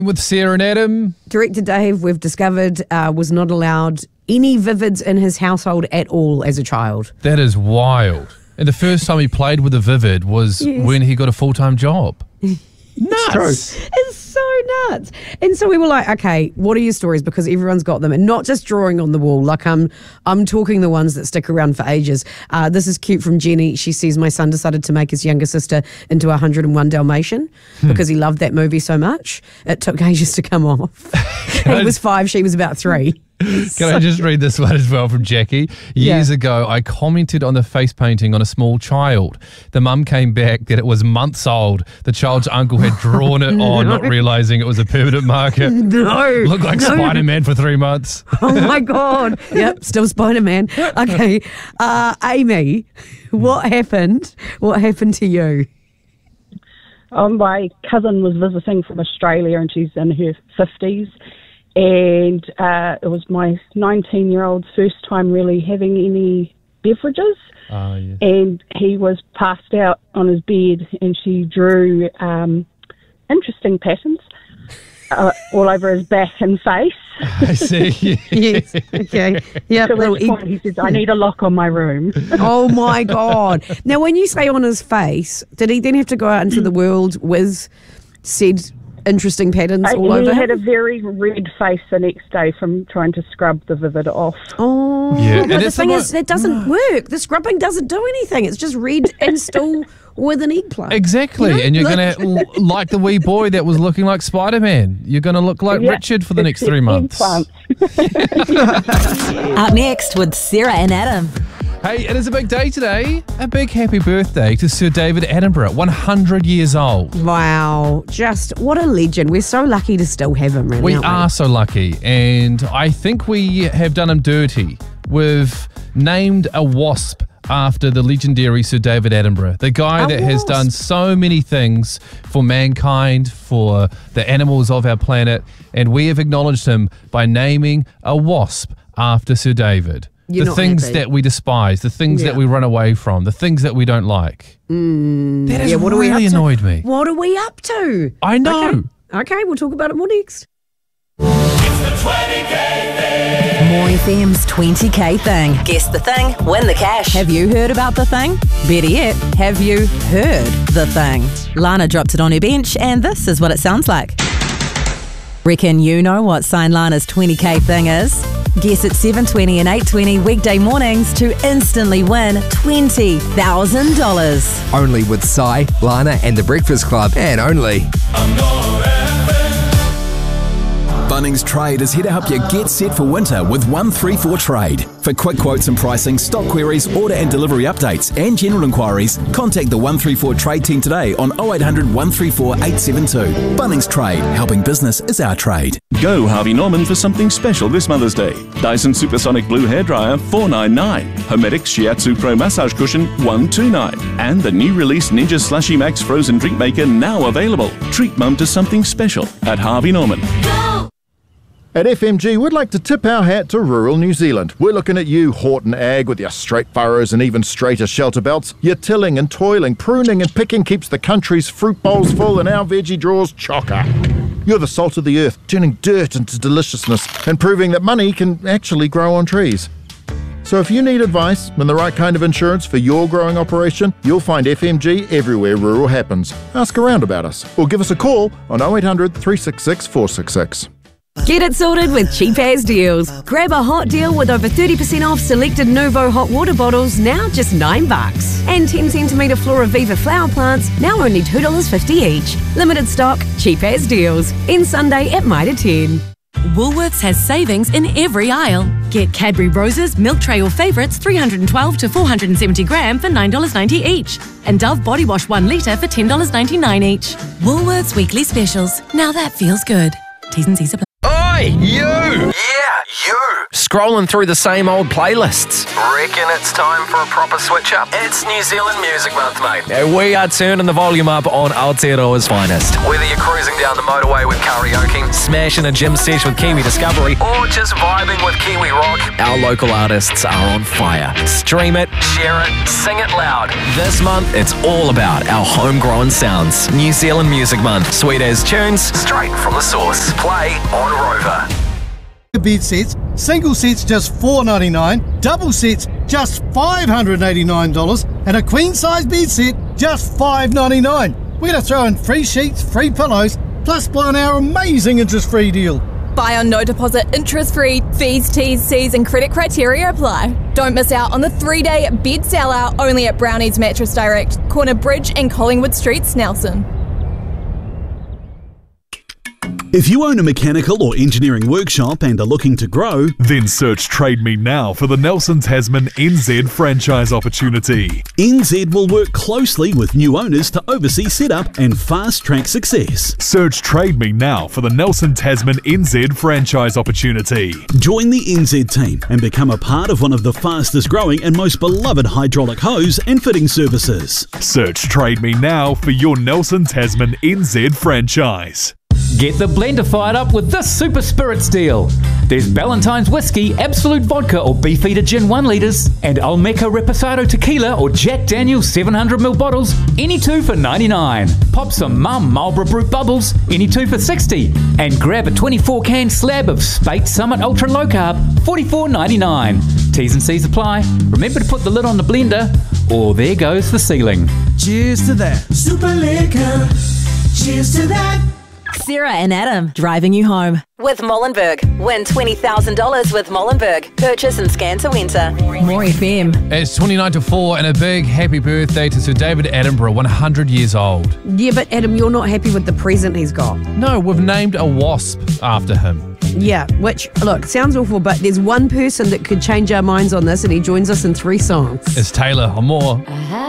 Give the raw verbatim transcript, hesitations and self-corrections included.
With Sarah and Adam. Director Dave, we've discovered, uh, was not allowed any Vivids in his household at all as a child. That is wild. And the first time he played with a Vivid was yes. when he got a full-time job. Nuts. It's so nuts. And so we were like, okay, what are your stories? Because everyone's got them, and not just drawing on the wall. Like I'm, I'm talking the ones that stick around for ages. Uh, this is cute from Jenny. She says, my son decided to make his younger sister into a one hundred and one Dalmatian hmm. because he loved that movie so much. It took ages to come off. He was five, she was about three. Can so I just read this one as well from Jackie? Years yeah. ago, I commented on the face painting on a small child. The mum came back that it was months old. The child's uncle had drawn it no. on, not realising it was a permanent marker. No. Looked like no. Spider-Man for three months. Oh, my God. Yep, still Spider-Man. Okay. Uh, Amy, what happened? What happened to you? Um, my cousin was visiting from Australia, and she's in her fifties. And uh, it was my nineteen-year-old's first time really having any beverages. Oh, yes. And he was passed out on his bed, and she drew um, interesting patterns uh, all over his back and face. I see. Yes, okay. Yeah. So at which point he says, I need a lock on my room. Oh, my God. Now, when you say on his face, did he then have to go out into the world with said interesting patterns uh, all he over He had him? a very red face the next day from trying to scrub the Vivid off. Oh, yeah. but And the thing the is, that doesn't work. The scrubbing doesn't do anything. It's just red and still with an eggplant. Exactly. You know? And you're going to, like the wee boy that was looking like Spider-Man, you're going to look like yeah, Richard for the next three months. Up next with Sarah and Adam. Hey, it is a big day today. A big happy birthday to Sir David Attenborough, one hundred years old. Wow. Just what a legend. We're so lucky to still have him, really. We aren't are we? so lucky. And I think we have done him dirty. We've named a wasp after the legendary Sir David Attenborough, the guy A that has wasp. done so many things for mankind, for the animals of our planet, and we have acknowledged him by naming a wasp after Sir David. You're the not things happy. that we despise, the things Yeah. that we run away from, the things that we don't like. Mm, that has yeah, what are we really up to? annoyed me. What are we up to? I know. Okay. okay, we'll talk about it more next. More F M's twenty K thing. Guess the thing, win the cash. Have you heard about the thing? Better yet, have you heard the thing? Lana dropped it on her bench, and this is what it sounds like. Reckon you know what Sign Lana's twenty K thing is? Guess at seven twenty and eight twenty weekday mornings to instantly win twenty thousand dollars. Only with Sai, Lana and The Breakfast Club, and only. Bunnings Trade is here to help you get set for winter with one three four Trade. For quick quotes and pricing, stock queries, order and delivery updates, and general inquiries, contact the one three four Trade team today on oh eight hundred, one three four, eight seven two. Bunnings Trade, helping business is our trade. Go Harvey Norman for something special this Mother's Day. Dyson Supersonic Blue Hairdryer, four ninety-nine. Homedic Shiatsu Pro Massage Cushion, one twenty-nine. And the new release Ninja Slushy Max Frozen Drink Maker now available. Treat mum to something special at Harvey Norman. At F M G, we'd like to tip our hat to rural New Zealand. We're looking at you, Horton Ag, with your straight furrows and even straighter shelter belts. Your tilling and toiling, pruning and picking keeps the country's fruit bowls full and our veggie drawers chocker. You're the salt of the earth, turning dirt into deliciousness and proving that money can actually grow on trees. So if you need advice and the right kind of insurance for your growing operation, you'll find F M G everywhere rural happens. Ask around about us or give us a call on oh eight hundred, three six six, four six six. Get it sorted with Cheap As Deals. Grab a hot deal with over thirty percent off selected Nuvo hot water bottles, now just nine bucks. And ten centimetre Flora Viva flower plants, now only two dollars fifty each. Limited stock, Cheap As Deals. In Sunday at Mitre ten. Woolworths has savings in every aisle. Get Cadbury Roses, Milk Tray or Favourites three hundred twelve to four hundred seventy gram for nine dollars ninety each. And Dove Body Wash one litre for ten dollars ninety-nine each. Woolworths Weekly Specials. Now that feels good. T's and C's apply. Oi, you! Yeah, You. Scrolling through the same old playlists. Reckon it's time for a proper switch up? It's New Zealand Music Month, mate. And we are turning the volume up on Aotearoa's finest. Whether you're cruising down the motorway with karaoke, smashing a gym sesh with Kiwi Discovery, or just vibing with Kiwi Rock, our local artists are on fire. Stream it, share it, sing it loud. This month, it's all about our homegrown sounds. New Zealand Music Month. Sweet as tunes, straight from the source. Play on Rover. Bed sets, single sets just four dollars ninety-nine, double sets just five hundred eighty-nine dollars, and a queen size bed set just five dollars ninety-nine. We're going to throw in free sheets, free pillows, plus buy on our amazing interest-free deal. Buy on no deposit, interest-free, fees, T's, C's and credit criteria apply. Don't miss out on the three-day bed sell-out only at Brownie's Mattress Direct, Corner Bridge and Collingwood Street, Nelson. If you own a mechanical or engineering workshop and are looking to grow, then search Trade Me now for the Nelson Tasman N Z franchise opportunity. N Z will work closely with new owners to oversee setup and fast-track success. Search Trade Me now for the Nelson Tasman N Z franchise opportunity. Join the N Z team and become a part of one of the fastest growing and most beloved hydraulic hose and fitting services. Search Trade Me now for your Nelson Tasman N Z franchise. Get the blender fired up with this Super Spirits deal. There's Ballantine's Whiskey, Absolute Vodka or Beefeater Gin one litres, and Olmeca Reposado Tequila or Jack Daniel's seven hundred milliliter bottles, any two for ninety-nine. Pop some Mum Marlborough Brut Bubbles, any two for sixty. And grab a twenty-four can slab of Spate Summit Ultra Low Carb, forty-four ninety-nine. T's and C's apply. Remember to put the lid on the blender, or there goes the ceiling. Cheers to that. Super Liquor. Cheers to that. Sarah and Adam, driving you home. With Molenberg. Win twenty thousand dollars with Molenberg. Purchase and scan to enter. More F M. It's twenty-nine to four, and a big happy birthday to Sir David Attenborough, one hundred years old. Yeah, but Adam, you're not happy with the present he's got. No, we've named a wasp after him. Yeah, which, look, sounds awful, but there's one person that could change our minds on this, and he joins us in three songs. It's Taylor, or more. Uh-huh.